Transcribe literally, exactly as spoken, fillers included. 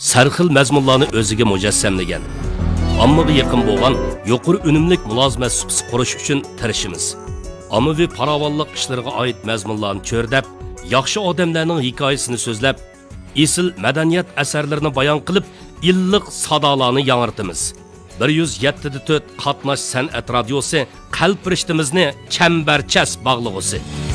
sarxil mazmunlarni o'ziga mujassamlagan. Ommaga yaqin bo'lgan yuqori unumlik mulozimat suhbati qurish uchun tirishimiz. Ommaviy farovonlik ishlariga oid mazmunlarni cho'rdab, yaxshi odamlarning hikoyasini so'zlab, esil madaniyat asarlarini bayon qilib, illiq sadolarni yangrtimiz. bir yuz yetti nuqta to'rt qatnash san'at radiosi qalb rishtimizni chambarchas bog'lig'usi.